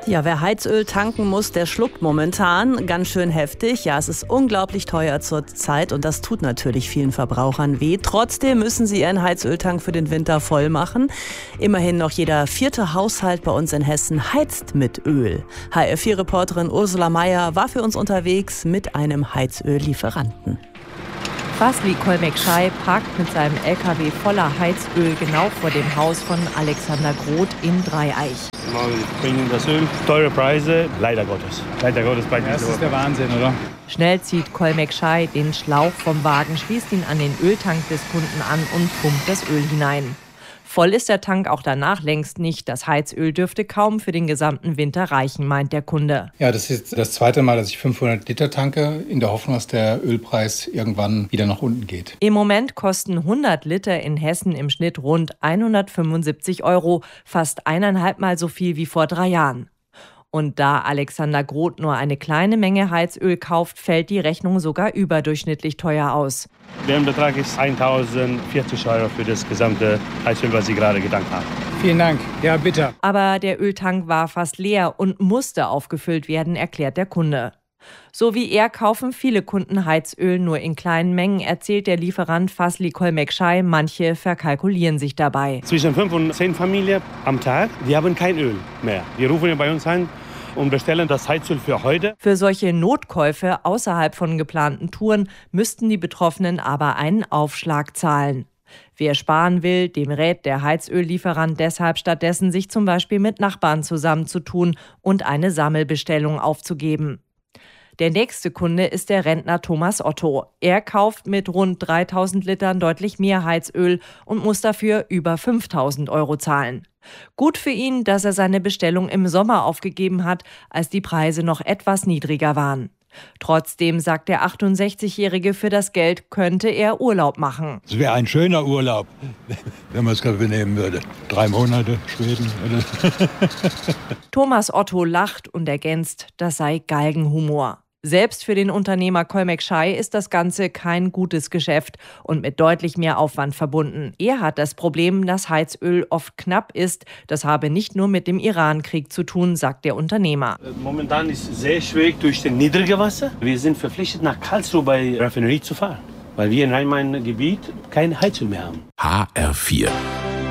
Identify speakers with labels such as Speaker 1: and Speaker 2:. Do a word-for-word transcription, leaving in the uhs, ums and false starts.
Speaker 1: Ja, wer Heizöl tanken muss, der schluckt momentan ganz schön heftig. Ja, es ist unglaublich teuer zurzeit und das tut natürlich vielen Verbrauchern weh. Trotzdem müssen sie ihren Heizöltank für den Winter voll machen. Immerhin noch jeder vierte Haushalt bei uns in Hessen heizt mit Öl. H R vier Reporterin Ursula Meier war für uns unterwegs mit einem Heizöllieferanten.
Speaker 2: Vasli Kolmekschai parkt mit seinem L K W voller Heizöl genau vor dem Haus von Alexander Groth in Dreieich.
Speaker 3: Wir bringen das Öl, teure Preise, leider Gottes. Leider Gottes bei
Speaker 4: Das ist der Wahnsinn, oder?
Speaker 2: Schnell zieht Kolmekschai den Schlauch vom Wagen, schließt ihn an den Öltank des Kunden an und pumpt das Öl hinein. Voll ist der Tank auch danach längst nicht. Das Heizöl dürfte kaum für den gesamten Winter reichen, meint der Kunde.
Speaker 4: Ja, das ist das zweite Mal, dass ich fünfhundert Liter tanke, in der Hoffnung, dass der Ölpreis irgendwann wieder nach unten geht.
Speaker 2: Im Moment kosten hundert Liter in Hessen im Schnitt rund hundertfünfundsiebzig Euro, fast eineinhalb Mal so viel wie vor drei Jahren. Und da Alexander Groth nur eine kleine Menge Heizöl kauft, fällt die Rechnung sogar überdurchschnittlich teuer aus.
Speaker 3: Der Betrag ist eintausendvierzig Euro für das gesamte Heizöl, was Sie gerade getankt haben.
Speaker 4: Vielen Dank. Ja, bitte.
Speaker 2: Aber der Öltank war fast leer und musste aufgefüllt werden, erklärt der Kunde. So wie er kaufen viele Kunden Heizöl nur in kleinen Mengen, erzählt der Lieferant Vasli Kolmekschai. Manche verkalkulieren sich dabei.
Speaker 3: Zwischen fünf und zehn Familien am Tag, die haben kein Öl mehr. Die rufen bei uns an und bestellen das Heizöl für heute.
Speaker 2: Für solche Notkäufe außerhalb von geplanten Touren müssten die Betroffenen aber einen Aufschlag zahlen. Wer sparen will, dem rät der Heizöllieferant deshalb stattdessen, sich zum Beispiel mit Nachbarn zusammenzutun und eine Sammelbestellung aufzugeben. Der nächste Kunde ist der Rentner Thomas Otto. Er kauft mit rund dreitausend Litern deutlich mehr Heizöl und muss dafür über fünftausend Euro zahlen. Gut für ihn, dass er seine Bestellung im Sommer aufgegeben hat, als die Preise noch etwas niedriger waren. Trotzdem sagt der achtundsechzigjährige, für das Geld könnte er Urlaub machen.
Speaker 5: Es wäre ein schöner Urlaub, wenn man es nehmen würde. Drei Monate Schweden.
Speaker 2: Thomas Otto lacht und ergänzt, das sei Galgenhumor. Selbst für den Unternehmer Kolmekschai ist das Ganze kein gutes Geschäft und mit deutlich mehr Aufwand verbunden. Er hat das Problem, dass Heizöl oft knapp ist. Das habe nicht nur mit dem Iran-Krieg zu tun, sagt der Unternehmer.
Speaker 3: Momentan ist es sehr schwierig durch das niedrige Wasser. Wir sind verpflichtet, nach Karlsruhe bei Raffinerie zu fahren, weil wir in Rhein-Main-Gebiet kein Heizöl mehr haben.
Speaker 6: H R vier